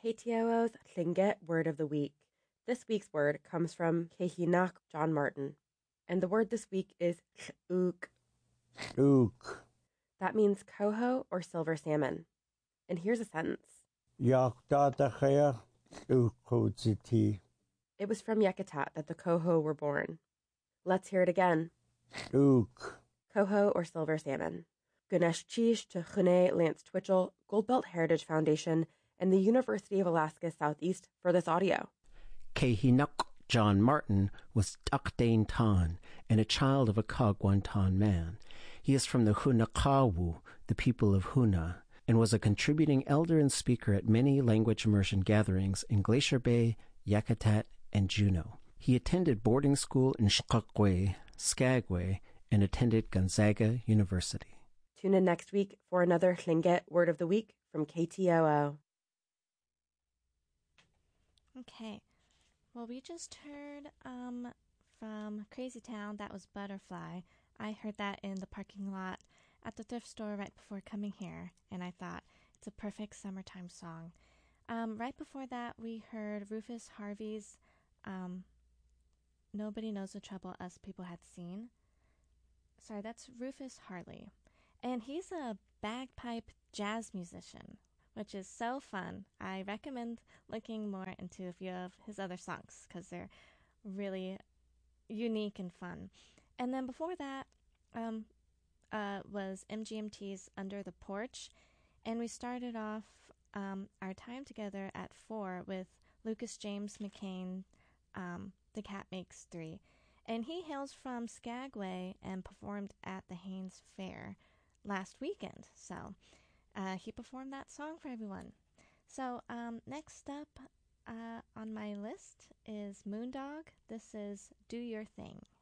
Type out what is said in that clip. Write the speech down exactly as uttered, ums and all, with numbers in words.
K T O O's Tlingit Word of the Week. This week's word comes from Kehinak John Martin, and the word this week is ook. Ook. That means coho or silver salmon. And here's a sentence. Yakdadachea ukojiti. It was from Yakutat that the coho were born. Let's hear it again. Ook. Coho or silver salmon. Ganesh Chish to Chune Lance Twitchell, Goldbelt Heritage Foundation, and the University of Alaska Southeast for this audio. Kehinuk John Martin was Dukdane Tan and a child of a Kagwantan man. He is from the Hunakawu, the people of Huna, and was a contributing elder and speaker at many language immersion gatherings in Glacier Bay, Yakutat, and Juneau. He attended boarding school in Skagway, Skagway, and attended Gonzaga University. Tune in next week for another Tlingit Word of the Week from K T O O. Okay. Well, we just heard um, from Crazy Town, that was Butterfly. I heard that in the parking lot at the thrift store right before coming here, and I thought it's a perfect summertime song. Um, right before that, we heard Rufus Harvey's um, Nobody Knows the Trouble Us People Had Seen. Sorry, that's Rufus Harley. And he's a bagpipe jazz musician, which is so fun. I recommend looking more into a few of his other songs because they're really unique and fun. And then before that um, uh, was M G M T's Under the Porch. And we started off um, our time together at four with Lucas James McCain, um, The Cat Makes Three. And he hails from Skagway and performed at the Haynes Fair last weekend. So uh, he performed that song for everyone. So um, next up uh, on my list is Moondog. This is Do Your Thing.